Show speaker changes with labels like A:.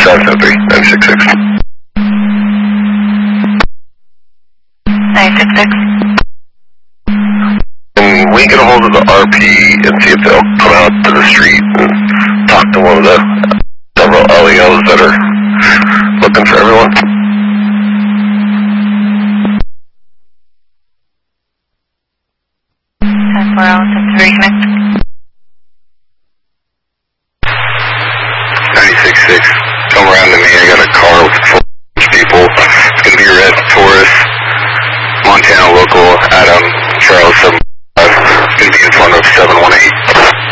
A: 773, 966.
B: 966.
A: Can we get a hold of the RP and see if they'll come out to the street and talk to one of the several LEOs that are looking for everyone? 966, come around to me. I got a car with full people. It's going to be red Taurus, Montana local, Adam, Charles,